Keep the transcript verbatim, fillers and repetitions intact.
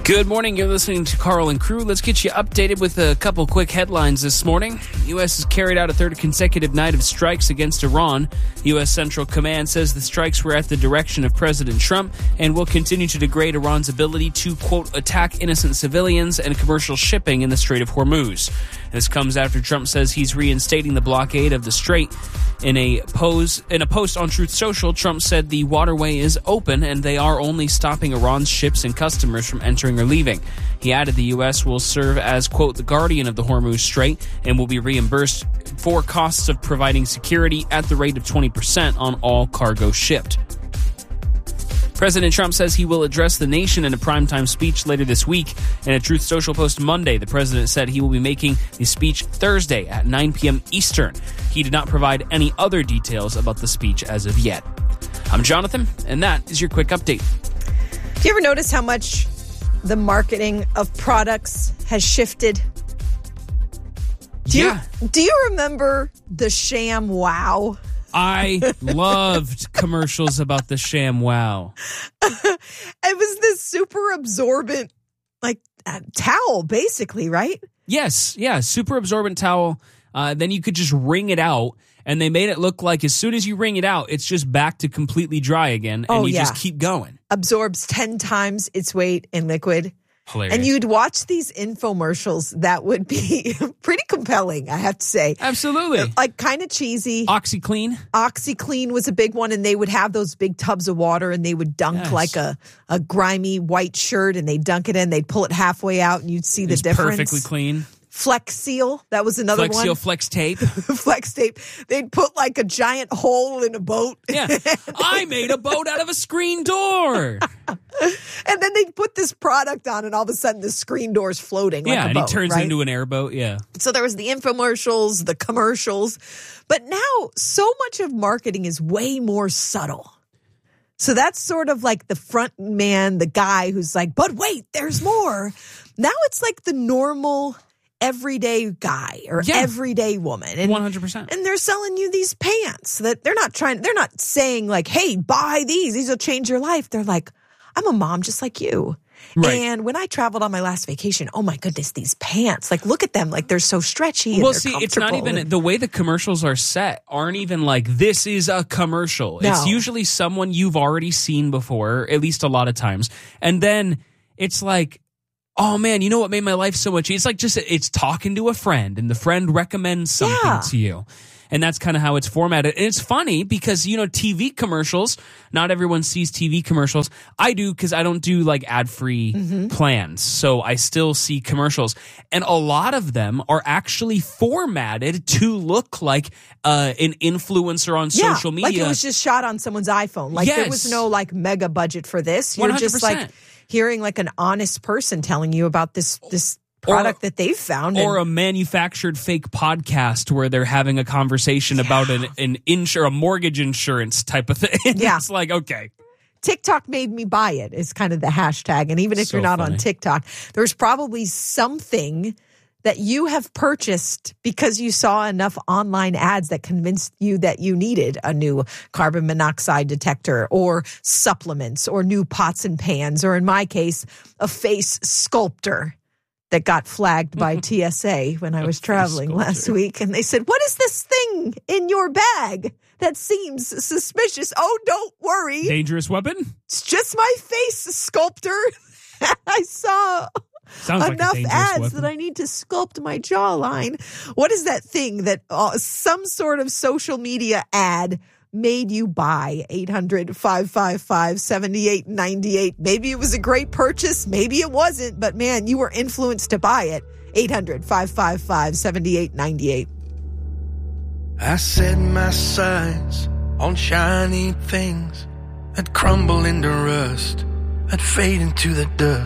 Good morning. You're listening to Carl and Crew. Let's get you updated with a couple quick headlines this morning. U S has carried out a third consecutive night of strikes against Iran. U S Central Command says the strikes were at the direction of President Trump and will continue to degrade Iran's ability to, quote, attack innocent civilians and commercial shipping in the Strait of Hormuz. This comes after Trump says he's reinstating the blockade of the strait. In a pose, in a post on Truth Social, Trump said the waterway is open and they are only stopping Iran's ships and customers from entering or leaving. He added the U S will serve as, quote, the guardian of the Hormuz Strait and will be reimbursed for costs of providing security at the rate of twenty percent on all cargo shipped. President Trump says he will address the nation in a primetime speech later this week. In a Truth Social post Monday, the president said he will be making the speech Thursday at nine p.m. Eastern. He did not provide any other details about the speech as of yet. I'm Jonathan, and that is your quick update. Do you ever notice how much the marketing of products has shifted? Do Yeah. You, do you remember the Sham Wow? I loved commercials about the Sham Wow. It was this super absorbent, like, uh, towel, basically, right? Yes, yeah, super absorbent towel. Uh, then you could just wring it out, and they made it look like as soon as you wring it out, it's just back to completely dry again, and Oh, you yeah. just keep going. Absorbs ten times its weight in liquid. Hilarious. And you'd watch these infomercials that would be pretty compelling, I have to say. Absolutely. Like, kind of cheesy. OxyClean. OxyClean was a big one, and they would have those big tubs of water, and they would dunk Yes. like a, a grimy white shirt, and they'd dunk it in. They'd pull it halfway out, and you'd see the It's difference. perfectly clean. Flex Seal, that was another Flex one. Seal, Flex Tape. Flex Tape. They'd put like a giant hole in a boat. Yeah. I made a boat out of a screen door. And then they'd put this product on, and all of a sudden the screen door's floating like Yeah, a and boat, he turns right? into an airboat. Yeah. So there was the infomercials, the commercials. But now so much of marketing is way more subtle. So that's sort of like the front man, the guy who's like, but wait, there's more. Now it's like the normal everyday guy or Yeah. everyday woman. And, one hundred percent. and they're selling you these pants that they're not trying, they're not saying like, hey, buy these. These will change your life. They're like, I'm a mom just like you. Right. And when I traveled on my last vacation, oh my goodness, these pants, like look at them, like they're so stretchy. And Well, they're see, it's not comfortable. even the way the commercials are set aren't even like this is a commercial. No. It's usually someone you've already seen before, at least a lot of times. And then it's like, oh man, you know what made my life so much easier? It's like just it's talking to a friend and the friend recommends something Yeah. to you. And that's kind of how it's formatted. And it's funny because, you know, T V commercials, not everyone sees T V commercials. I do because I don't do like ad-free Mm-hmm. plans. So I still see commercials. And a lot of them are actually formatted to look like uh, an influencer on Yeah, social media. like it was just shot on someone's iPhone. Like there was Yes. no like mega budget for this. You're one hundred just percent. like hearing like an honest person telling you about this this product Or- that they've found. Or and, a manufactured fake podcast where they're having a conversation about an an insur a mortgage insurance type of thing. Yeah. It's like, okay. TikTok made me buy it is kind of the hashtag. And even if So you're not funny. on TikTok, there's probably something that you have purchased because you saw enough online ads that convinced you that you needed a new carbon monoxide detector or supplements or new pots and pans, or in my case, a face sculptor that got flagged by T S A when I was traveling last sculptor. week. And they said, what is this thing in your bag that seems suspicious? Oh, don't worry. Dangerous weapon? It's just my face sculptor. I saw Sounds like a enough dangerous ads weapon. that I need to sculpt my jawline. What is that thing that uh, some sort of social media ad made you buy? Eight hundred, five five five, seven eight nine eight. Maybe it was a great purchase. Maybe it wasn't. But man, you were influenced to buy it. eight hundred, five five five, seven eight nine eight. I set my sights on shiny things that crumble into rust, that fade into the dust.